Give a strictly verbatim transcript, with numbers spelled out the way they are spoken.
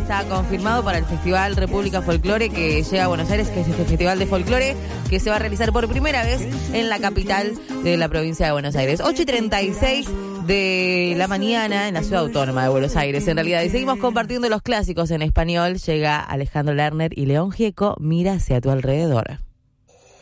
está confirmado para el Festival República Folclore que llega a Buenos Aires, que es este festival de folclore que se va a realizar por primera vez en la capital de la provincia de Buenos Aires. ocho y treinta y seis de la mañana en la ciudad autónoma de Buenos Aires, en realidad. Y seguimos compartiendo los clásicos en español. Llega Alejandro Lerner y León Gieco, Mira hacia tu alrededor.